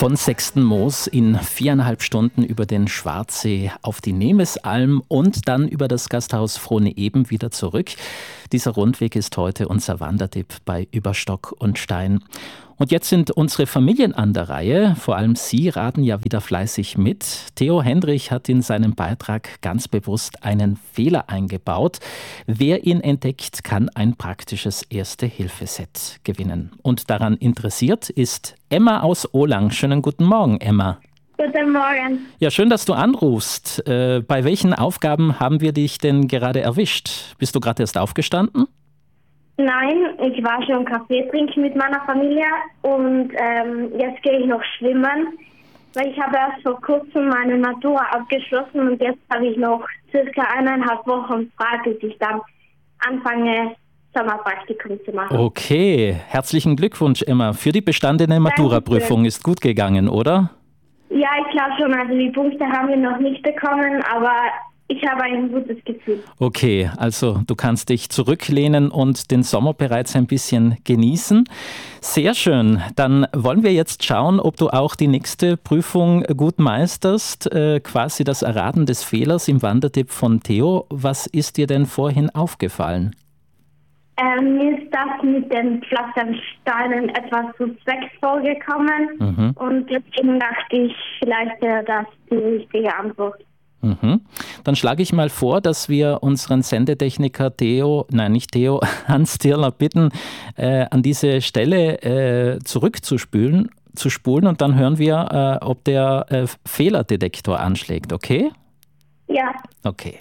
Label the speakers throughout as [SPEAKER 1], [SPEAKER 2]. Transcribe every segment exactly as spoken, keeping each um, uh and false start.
[SPEAKER 1] Von Sextenmoos in viereinhalb Stunden über den Schwarzsee auf die Nemesalm und dann über das Gasthaus Frohne-Eben wieder zurück. Dieser Rundweg ist heute unser Wandertipp bei Über Stock und Stein. Und jetzt sind unsere Familien an der Reihe. Vor allem Sie raten ja wieder fleißig mit. Theo Hendrich hat in seinem Beitrag ganz bewusst einen Fehler eingebaut. Wer ihn entdeckt, kann ein praktisches Erste-Hilfe-Set gewinnen. Und daran interessiert ist Emma aus Ohlang. Schönen guten Morgen, Emma.
[SPEAKER 2] Guten Morgen.
[SPEAKER 1] Ja, schön, dass du anrufst. Äh, bei welchen Aufgaben haben wir dich denn gerade erwischt? Bist du gerade erst aufgestanden?
[SPEAKER 2] Nein, ich war schon Kaffee trinken mit meiner Familie und ähm, jetzt gehe ich noch schwimmen, weil ich habe erst vor kurzem meine Matura abgeschlossen und jetzt habe ich noch circa eineinhalb Wochen frei, bis ich dann anfange, Sommerpraktikum zu machen.
[SPEAKER 1] Okay, herzlichen Glückwunsch, Emma. Für die bestandene Maturaprüfung ist gut gegangen, oder?
[SPEAKER 2] Ja, ich glaube schon. Also die Punkte haben wir noch nicht bekommen, aber ich habe ein gutes Gefühl.
[SPEAKER 1] Okay, also du kannst dich zurücklehnen und den Sommer bereits ein bisschen genießen. Sehr schön. Dann wollen wir jetzt schauen, ob du auch die nächste Prüfung gut meisterst. Äh, quasi das Erraten des Fehlers im Wandertipp von Theo. Was ist dir denn vorhin aufgefallen?
[SPEAKER 2] Ähm, mir ist das mit den Pflastersteinen etwas suspekt vorgekommen. Mhm. Und deswegen dachte ich, vielleicht wäre das die richtige Antwort.
[SPEAKER 1] Mhm. Dann schlage ich mal vor, dass wir unseren Sendetechniker Theo, nein nicht Theo, Hans Thierler bitten, äh, an diese Stelle äh, zurückzuspülen zu spulen und dann hören wir, äh, ob der äh, Fehlerdetektor anschlägt, okay?
[SPEAKER 2] Ja.
[SPEAKER 1] Okay.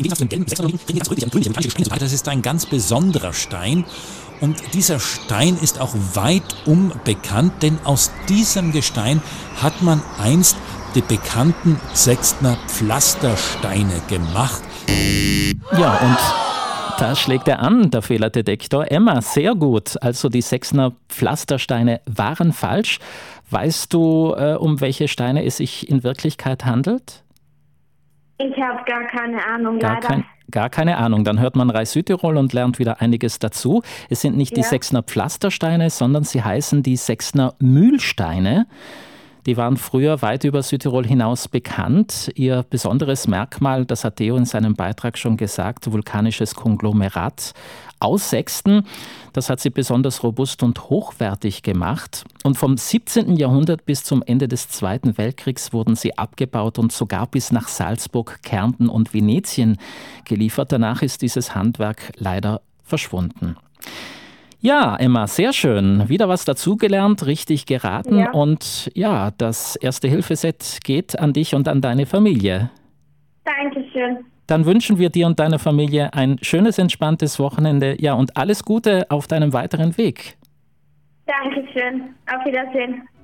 [SPEAKER 3] Das ist ein ganz besonderer Stein und dieser Stein ist auch weitum bekannt, denn aus diesem Gestein hat man einst die bekannten Sextner Pflastersteine gemacht.
[SPEAKER 1] Ja, und da schlägt er an, der Fehlerdetektor. Emma, sehr gut. Also die Sextner Pflastersteine waren falsch. Weißt du, äh, um welche Steine es sich in Wirklichkeit handelt?
[SPEAKER 2] Ich habe gar keine Ahnung,
[SPEAKER 1] gar
[SPEAKER 2] leider.
[SPEAKER 1] Kein, gar keine Ahnung. Dann hört man Reis Südtirol und lernt wieder einiges dazu. Es sind nicht ja. die Sextner Pflastersteine, sondern sie heißen die Sextner Mühlsteine. Die waren früher weit über Südtirol hinaus bekannt. Ihr besonderes Merkmal, das hat Theo in seinem Beitrag schon gesagt, vulkanisches Konglomerat aus Sexten. Das hat sie besonders robust und hochwertig gemacht. Und vom siebzehnten Jahrhundert bis zum Ende des Zweiten Weltkriegs wurden sie abgebaut und sogar bis nach Salzburg, Kärnten und Venetien geliefert. Danach ist dieses Handwerk leider verschwunden. Ja, Emma, sehr schön. Wieder was dazugelernt, richtig geraten. Ja. Und ja, das Erste-Hilfe-Set geht an dich und an deine Familie.
[SPEAKER 2] Dankeschön.
[SPEAKER 1] Dann wünschen wir dir und deiner Familie ein schönes, entspanntes Wochenende. Ja, und alles Gute auf deinem weiteren Weg.
[SPEAKER 2] Dankeschön. Auf Wiedersehen.